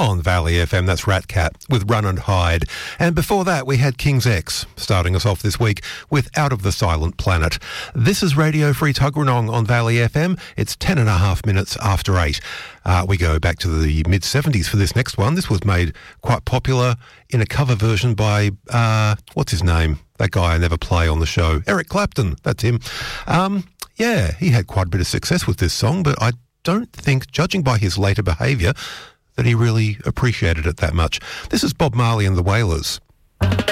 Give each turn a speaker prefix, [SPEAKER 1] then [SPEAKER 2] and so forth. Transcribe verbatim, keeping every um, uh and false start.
[SPEAKER 1] on Valley F M. That's Rat Cat with Run and Hide. And before that, we had King's X starting us off this week with Out of the Silent Planet. This is Radio Free Tuggeranong on Valley F M. It's ten and a half minutes after eight. Uh, we go back to the mid-seventies for this next one. This was made quite popular in a cover version by, uh, what's his name? That guy I never play on the show. Eric Clapton, that's him. Um, yeah, he had quite a bit of success with this song, but I don't think, judging by his later behaviour, that he really appreciated it that much. This is Bob Marley and the Wailers.